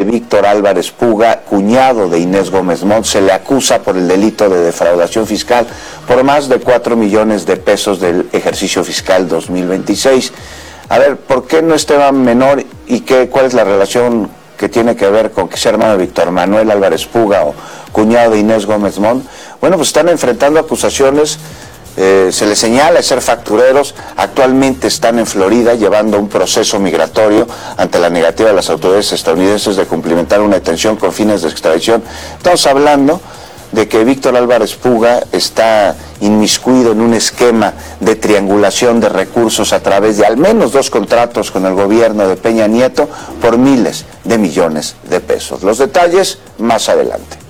Víctor Álvarez Puga, cuñado de Inés Gómez Mont, se le acusa por el delito de defraudación fiscal por más de 4 millones de pesos del ejercicio fiscal 2026. A ver, ¿por qué no Esteban Menor y cuál es la relación que tiene que ver con que sea hermano de Víctor Manuel Álvarez Puga o cuñado de Inés Gómez Mont? Bueno, pues están enfrentando acusaciones. Se les señala de ser factureros. Actualmente están en Florida llevando un proceso migratorio ante la negativa de las autoridades estadounidenses de cumplimentar una detención con fines de extradición. Estamos hablando de que Víctor Álvarez Puga está inmiscuido en un esquema de triangulación de recursos a través de al menos 2 contratos con el gobierno de Peña Nieto por miles de millones de pesos. Los detalles más adelante.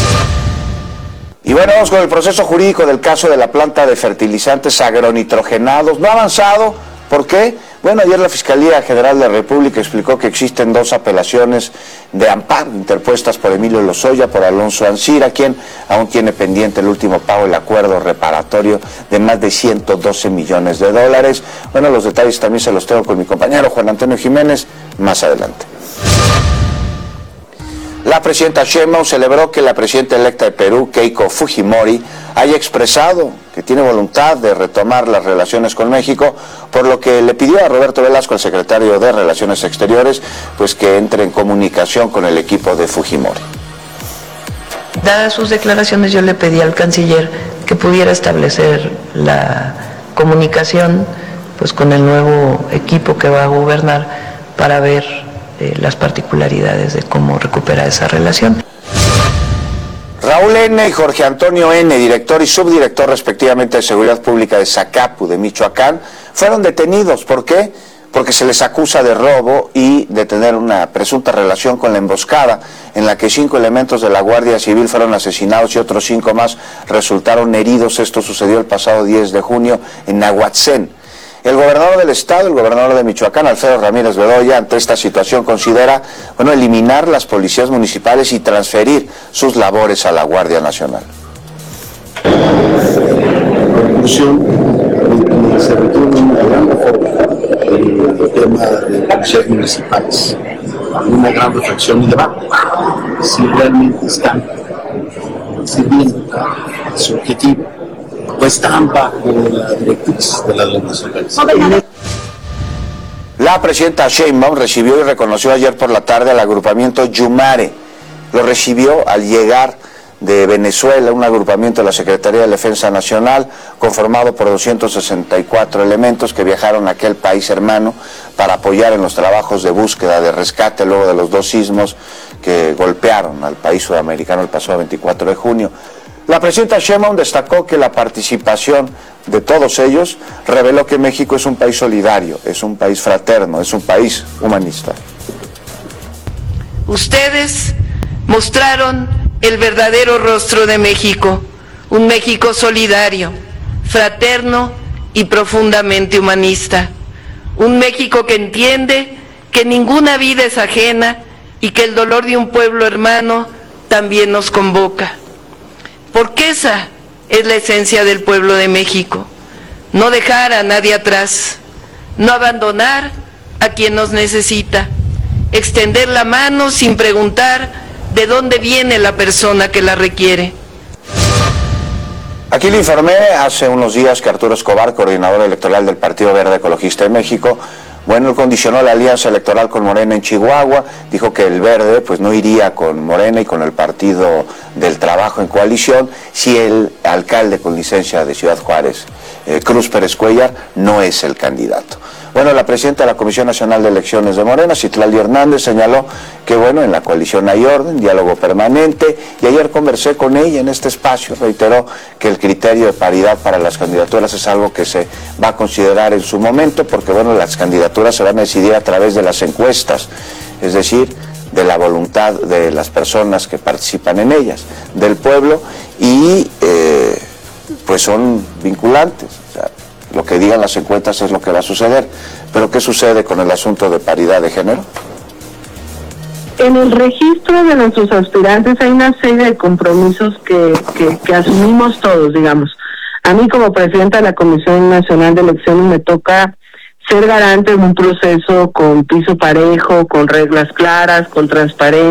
Y bueno, vamos con el proceso jurídico del caso de la planta de fertilizantes agronitrogenados. No ha avanzado. ¿Por qué? Bueno, ayer la Fiscalía General de la República explicó que existen 2 apelaciones de amparo interpuestas por Emilio Lozoya, por Alonso Ancira, quien aún tiene pendiente el último pago del acuerdo reparatorio de más de 112 millones de dólares. Bueno, los detalles también se los tengo con mi compañero Juan Antonio Jiménez más adelante. La presidenta Sheinbaum celebró que la presidenta electa de Perú, Keiko Fujimori, haya expresado que tiene voluntad de retomar las relaciones con México, por lo que le pidió a Roberto Velasco, el secretario de Relaciones Exteriores, pues que entre en comunicación con el equipo de Fujimori. Dadas sus declaraciones, yo le pedí al canciller que pudiera establecer la comunicación pues con el nuevo equipo que va a gobernar para ver las particularidades de cómo recuperar esa relación. Raúl N. y Jorge Antonio N., director y subdirector respectivamente de Seguridad Pública de Zacapu, de Michoacán, fueron detenidos. ¿Por qué? Porque se les acusa de robo y de tener una presunta relación con la emboscada en la que 5 elementos de la Guardia Civil fueron asesinados y otros 5 más resultaron heridos. Esto sucedió el pasado 10 de junio en Nahuatzén. El gobernador del estado, el gobernador de Michoacán, Alfredo Ramírez Bedoya, ante esta situación considera, eliminar las policías municipales y transferir sus labores a la Guardia Nacional. En conclusión, se requiere una gran reforma del tema de policías municipales, una gran reflexión y debate, si realmente están sirviendo a su objetivo, pues están bajo la directriz de la ley nacional. La presidenta Sheinbaum recibió y reconoció ayer por la tarde al agrupamiento Yumare. Lo recibió al llegar de Venezuela, un agrupamiento de la Secretaría de Defensa Nacional, conformado por 264 elementos que viajaron a aquel país hermano para apoyar en los trabajos de búsqueda, de rescate, luego de los 2 sismos que golpearon al país sudamericano el pasado 24 de junio. La presidenta Sheinbaum destacó que la participación de todos ellos reveló que México es un país solidario, es un país fraterno, es un país humanista. Ustedes mostraron el verdadero rostro de México, un México solidario, fraterno y profundamente humanista. Un México que entiende que ninguna vida es ajena y que el dolor de un pueblo hermano también nos convoca. Porque esa es la esencia del pueblo de México, no dejar a nadie atrás, no abandonar a quien nos necesita, extender la mano sin preguntar de dónde viene la persona que la requiere. Aquí le informé hace unos días que Arturo Escobar, coordinador electoral del Partido Verde Ecologista de México, él condicionó la alianza electoral con Morena en Chihuahua, dijo que el Verde no iría con Morena y con el Partido del Trabajo en coalición si el alcalde con licencia de Ciudad Juárez, Cruz Pérez Cuellar, no es el candidato. La presidenta de la Comisión Nacional de Elecciones de Morena, Citlali Hernández, señaló que en la coalición hay orden, diálogo permanente, y ayer conversé con ella en este espacio, reiteró que el criterio de paridad para las candidaturas es algo que se va a considerar en su momento, porque las candidaturas se van a decidir a través de las encuestas, es decir, de la voluntad de las personas que participan en ellas, del pueblo, y son vinculantes. Lo que digan las encuestas es lo que va a suceder. Pero ¿qué sucede con el asunto de paridad de género? En el registro de nuestros aspirantes hay una serie de compromisos que asumimos todos, digamos. A mí como presidenta de la Comisión Nacional de Elecciones me toca ser garante de un proceso con piso parejo, con reglas claras, con transparencia.